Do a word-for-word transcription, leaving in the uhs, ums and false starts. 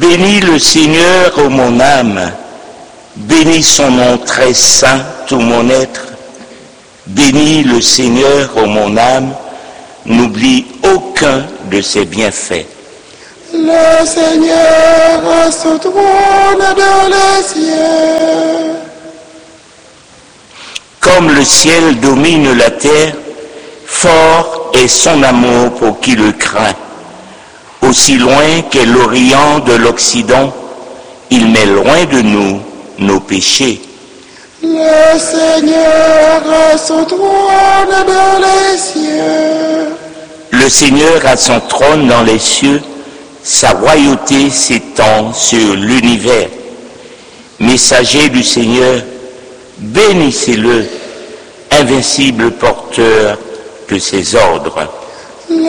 Bénis le Seigneur, ô mon âme, bénis son nom très saint, tout mon être. Bénis le Seigneur, ô mon âme, n'oublie aucun de ses bienfaits. Le Seigneur a son trône dans les cieux. Comme le ciel domine la terre, fort est son amour pour qui le craint. Aussi loin qu'est l'Orient de l'Occident, il met loin de nous nos péchés. Le Seigneur a son trône dans les cieux. Le Seigneur a son trône dans les cieux, sa royauté s'étend sur l'univers. Messager du Seigneur, bénissez-le, invincible porteur de ses ordres.